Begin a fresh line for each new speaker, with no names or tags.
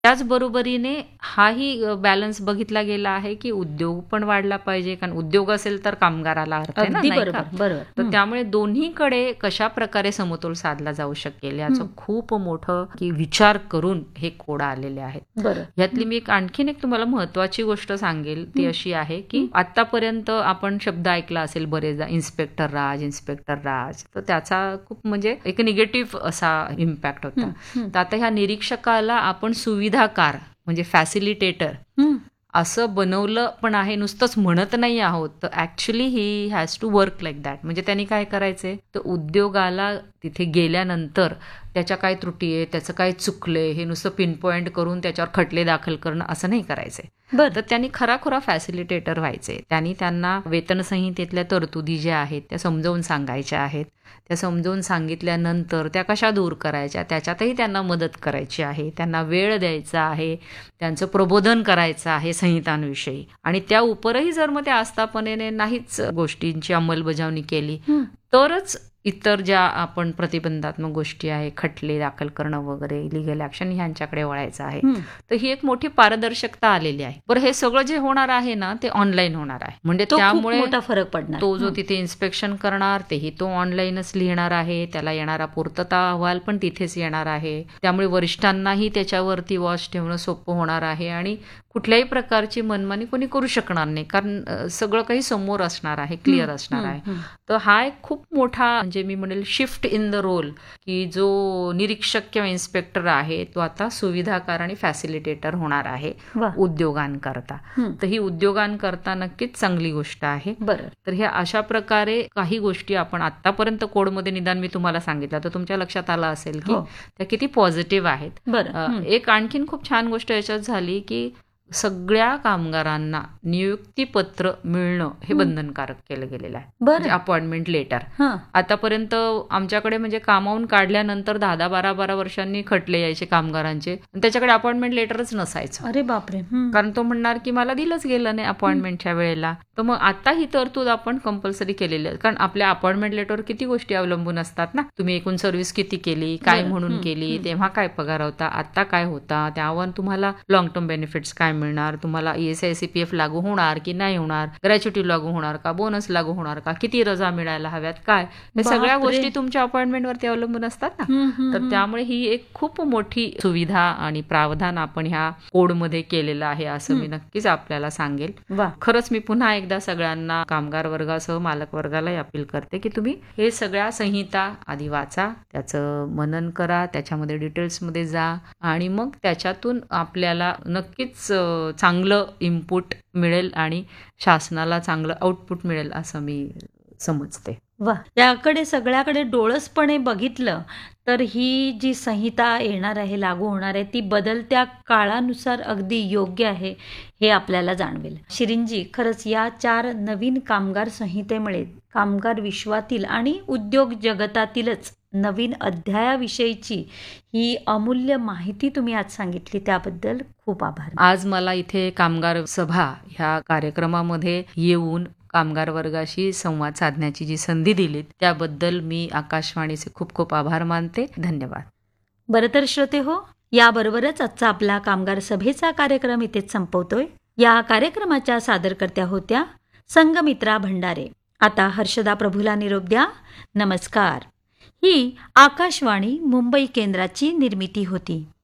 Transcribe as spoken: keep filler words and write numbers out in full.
त्याच बरोबरीने हाही बॅलन्स बघितला गेला आहे, की उद्योग पण वाढला पाहिजे. कारण उद्योग असेल तर कामगाराला अर्थ आहे ना,
अगदी
नाही
बरोबर,
का?
बरोबर.
तर
हं.
त्यामुळे दोन्हीकडे कशाप्रकारे समतोल साधला जाऊ शकेल याचं
हं.
खूप मोठं की विचार करून हे कोड आलेले आहेत.
बरं.
यातली मी एक आणखीन एक तुम्हाला महत्त्वाची गोष्ट सांगेल ती
हं.
अशी आहे, की
हं.
आत्तापर्यंत आपण शब्द ऐकला असेल बरेचदा इन्स्पेक्टर राज, इन्स्पेक्टर राज. तर त्याचा खूप म्हणजे एक निगेटिव्ह असा इम्पॅक्ट होता.
हं, हं.
तर आता ह्या निरीक्षकाला आपण सुविधाकार म्हणजे फॅसिलिटेटर
हं.
असं बनवलं पण आहे, नुसतंच म्हणत नाही आहोत. तर actually he has to work like that. म्हणजे त्यांनी काय करायचंय, तर उद्योगाला तिथे गेल्यानंतर त्याच्या काय त्रुटी आहे, त्याचं काय चुकलंय, हे नुसतं पिन पॉइंट करून त्याच्यावर खटले दाखल करणं असं नाही करायचंय.
बरं.
तर त्यांनी खराखुरा फॅसिलिटेटर व्हायचे. त्यांनी त्यांना वेतन संहितेतल्या तरतुदी ज्या आहेत त्या समजावून सांगायच्या आहेत. त्या समजावून सांगितल्यानंतर त्या कशा दूर करायच्या त्याच्यातही त्यांना मदत करायची आहे. त्यांना वेळ द्यायचा आहे. त्यांचं प्रबोधन करायचं आहे संहितांविषयी. आणि त्या उपरही जर मग त्या आस्थापनेने नाहीच गोष्टींची अंमलबजावणी केली
हं.
तरच इतर ज्या आपण प्रतिबंधात्मक गोष्टी आहे, खटले दाखल करणं वगैरे, लिगल ॲक्शन ह्यांच्याकडे वळायचं आहे.
हं.
तर ही एक मोठी पारदर्शकता आलेली आहे. बरं हे सगळं जे होणार आहे ना ते ऑनलाईन होणार आहे. म्हणजे
तो खूप
त्यामुळे
मोठा फरक पडणार.
तो जो
हं.
तिथे इन्स्पेक्शन करणार तेही तो ऑनलाईनच लिहिणार आहे. त्याला येणारा पूर्तता अहवाल पण तिथेच येणार आहे. त्यामुळे वरिष्ठांनाही त्याच्यावरती वॉच ठेवणं सोपं होणार आहे आणि कुठल्याही प्रकारची मनमानी कोणी करू शकणार नाही. कारण अ, सगळं काही समोर असणार आहे, क्लिअर
हं,
असणार
हं,
आहे.
हं.
तर हा एक खूप मोठा म्हणजे मी म्हणेल शिफ्ट इन द रोल, की जो निरीक्षक किंवा इन्स्पेक्टर आहे तो आता सुविधाकार आणि फॅसिलिटेटर होणार आहे
वाह!
उद्योगांकरता.
हं.
तर ही उद्योगांकरता नक्कीच चांगली गोष्ट आहे.
बरं.
तर ह्या अशा प्रकारे काही गोष्टी आपण आत्तापर्यंत कोडमध्ये निदान मी तुम्हाला सांगितलं तर तुमच्या लक्षात आलं असेल की
हो.
त्या किती पॉझिटिव्ह आहेत.
बरं.
अ,
हं.
एक आणखीन खूप छान गोष्ट याच्यात झाली की सगळ्या कामगारांना नियुक्तीपत्र मिळणं हे
हं.
बंधनकारक केलं गेलेलं आहे.
बरं.
म्हणजे अपॉइंटमेंट लेटर.
हां.
आतापर्यंत आमच्याकडे म्हणजे कामावून काढल्यानंतर दहा दहा बारा बारा वर्षांनी खटले यायचे कामगारांचे आणि त्याच्याकडे अपॉइंटमेंट लेटरच नसायचं.
अरे बापरे! हं.
कारण तो म्हणणार की मला दिलंच गेलं नाही अपॉइंटमेंटच्या वेळेला. तर मग आता ही तरतूद आपण कंपल्सरी केलेली आहे. कारण आपल्या अपॉइंटमेंट लेटरवर किती गोष्टी अवलंबून असतात ना. तुम्ही एकूण सर्व्हिस किती केली, काय
बरं.
म्हणून
हं,
केली,
हं.
तेव्हा काय पगार होता, आता काय होता, त्यावर तुम्हाला लॉंग टर्म बेनिफिट्स काय मिळणार, तुम्हाला ईएसआय सीपीएफ लागू होणार की नाही होणार, ग्रॅच्युटी लागू होणार का, बोनस लागू होणार का, किती रजा मिळायला हव्यात, काय हे सगळ्या
बापरे!
गोष्टी तुमच्या अपॉइंटमेंटवरती अवलंबून असतात ना.
हं, हं,
तर
हं.
त्यामुळे ही एक खूप मोठी सुविधा आणि प्रावधान आपण ह्या कोडमध्ये केलेलं आहे असं मी
हं.
नक्कीच आपल्याला सांगेल.
वाह!
खरंच मी पुन्हा एकदा सगळ्यांना कामगार वर्गासह मालक वर्गालाही अपील करते की तुम्ही हे सगळ्या संहिता आधी वाचा, त्याचं मनन करा, त्याच्यामध्ये डिटेल्समध्ये जा आणि मग त्याच्यातून आपल्याला नक्कीच अ, चांगलं इनपुट मिळेल आणि शासनाला चांगलं आउटपुट मिळेल असं मी समजते.
वाह! याकडे सगळ्याकडे डोळसपणे बघितलं तर ही जी संहिता येणार आहे, लागू होणार आहे, ती बदलत्या काळानुसार अगदी योग्य आहे हे आपल्याला जाणवेल. शिरीनजी, खरंच या चार नवीन कामगार संहितेमुळे कामगार विश्वातील आणि उद्योग जगतातीलच नवीन अध्यायाविषयीची ही अमूल्य माहिती तुम्ही आज सांगितली त्याबद्दल खूप आभार.
आज मला इथे कामगार सभा ह्या कार्यक्रमामध्ये येऊन कामगार वर्गाशी संवाद साधण्याची जी संधी दिलीत त्याबद्दल मी आकाशवाणीचे खूप खूप आभार मानते. धन्यवाद.
बरं तर श्रोते हो, याबरोबरच आजचा आपला कामगार सभेचा कार्यक्रम इथेच संपवतोय. या कार्यक्रमाच्या सादरकर्त्या होत्या संगमित्रा भंडारे. आता हर्षदा प्रभूला निरोप द्या. नमस्कार. ही आकाशवाणी मुंबई केंद्राची निर्मिती होती.